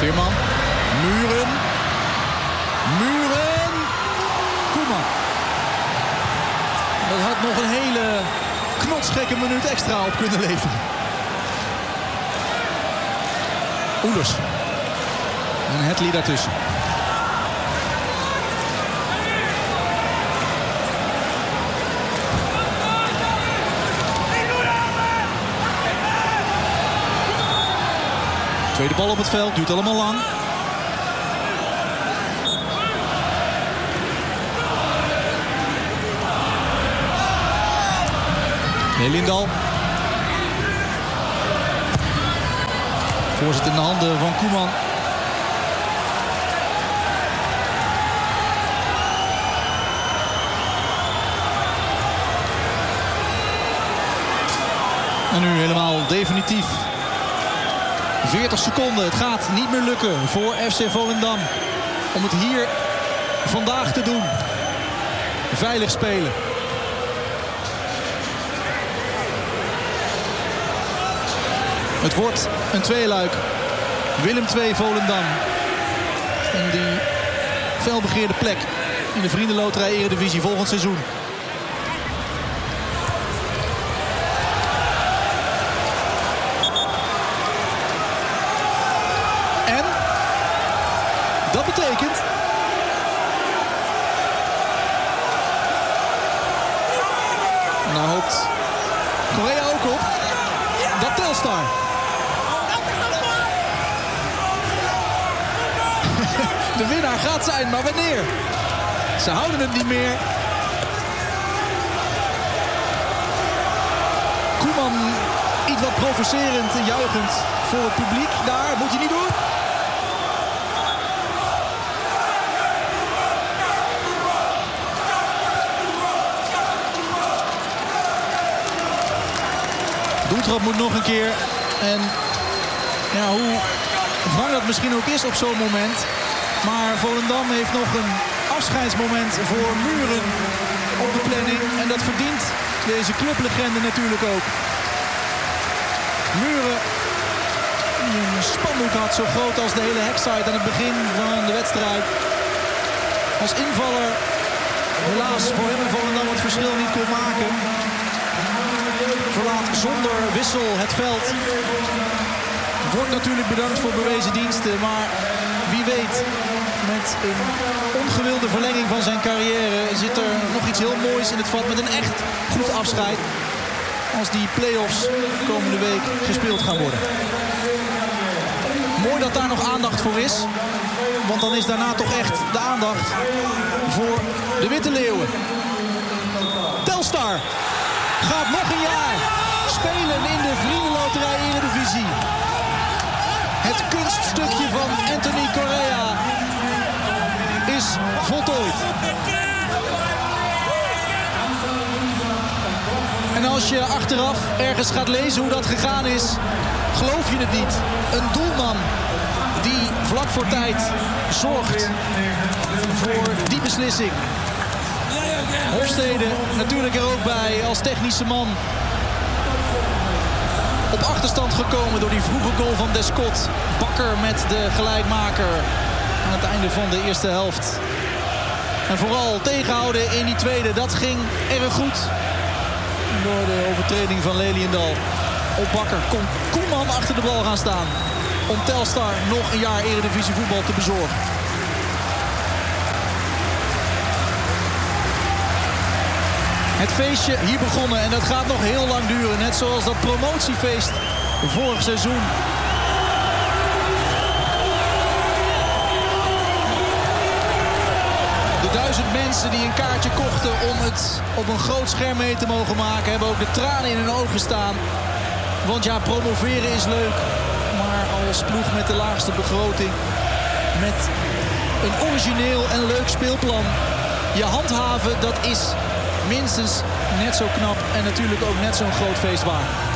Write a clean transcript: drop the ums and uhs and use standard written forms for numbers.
Veerman. Muren. Koeman. Dat had nog een hele knotsgekke minuut extra op kunnen leveren. Oelers. En Hedley daartussen. Tweede bal op het veld, duurt allemaal lang. Lindal. Voorzet in de handen van Koeman. En nu helemaal definitief. 40 seconden. Het gaat niet meer lukken voor FC Volendam. Om het hier vandaag te doen. Veilig spelen. Het wordt een tweeluik. Willem II Volendam. Om die felbegeerde plek in de Vriendenloterij Eredivisie volgend seizoen. En dat betekent... Nou hoopt Correa ook op dat Telstar de winnaar gaat zijn, maar wanneer? Ze houden het niet meer. Koeman iets wat provocerend en juichend voor het publiek. Daar moet je niet doen. Doeltrap moet nog een keer. En ja, hoe wrang dat misschien ook is op zo'n moment. Maar Volendam heeft nog een afscheidsmoment voor Muren op de planning. En dat verdient deze clublegende natuurlijk ook. Muren, die een spandoek had zo groot als de hele heksite aan het begin van de wedstrijd. Als invaller helaas voor hem en Volendam het verschil niet kon maken. Verlaat zonder wissel het veld. Wordt natuurlijk bedankt voor bewezen diensten, maar wie weet, met een ongewilde verlenging van zijn carrière zit er nog iets heel moois in het vat met een echt goed afscheid. Als die play-offs komende week gespeeld gaan worden. Mooi dat daar nog aandacht voor is, want dan is daarna toch echt de aandacht voor de Witte Leeuwen. Telstar gaat nog een jaar spelen in de Vriendenloterij Eredivisie. Het kunststukje van Anthony Correa is voltooid. En als je achteraf ergens gaat lezen hoe dat gegaan is, geloof je het niet. Een doelman die vlak voor tijd zorgt voor die beslissing. Hofstede natuurlijk er ook bij als technische man. Op achterstand gekomen door die vroege goal van Descott. Bakker met de gelijkmaker aan het einde van de eerste helft. En vooral tegenhouden in die tweede, dat ging erg goed. Door de overtreding van Leliendal op Bakker kon Koeman achter de bal gaan staan. Om Telstar nog een jaar Eredivisie voetbal te bezorgen. Het feestje hier begonnen en dat gaat nog heel lang duren. Net zoals dat promotiefeest vorig seizoen. De 1000 mensen die een kaartje kochten om het op een groot scherm mee te mogen maken, hebben ook de tranen in hun ogen staan. Want ja, promoveren is leuk. Maar als ploeg met de laagste begroting, met een origineel en leuk speelplan, je handhaven, dat is minstens net zo knap en natuurlijk ook net zo'n groot feest waard.